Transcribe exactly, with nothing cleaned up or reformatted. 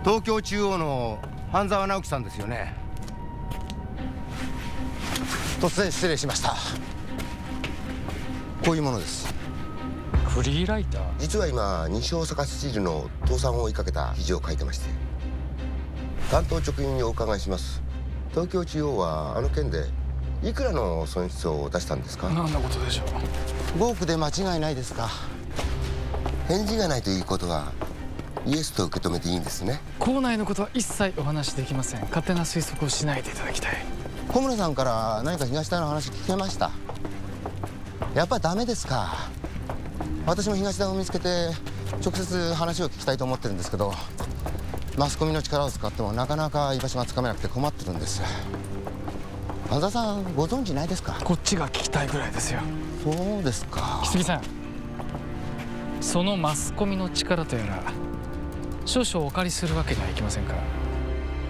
東京中央の半沢直樹さんですよね。突然失礼しました。こういうものです。 フリーライター？ 実は今西大阪スチールの倒産を追いかけた記事を書いてまして、担当直入にお伺いします。東京中央はあの件でいくらの損失を出したんですか？ 何のことでしょう。 ごおくで間違いないですか？ 返事がないということはイエスと受け止めていいんですね。 校内のことは一切お話しできません。勝手な推測をしないでいただきたい。 小村さんから何か東田の話聞けました？やっぱりダメですか？私も東田を見つけて直接話を聞きたいと思ってるんですけど、マスコミの力を使ってもなかなか居場所がつかめなくて困ってるんです。半沢さんご存知ないですか？ こっちが聞きたいぐらいですよ。 そうですか。 木杉さん、そのマスコミの力とやら少々お借りするわけにはいきませんか？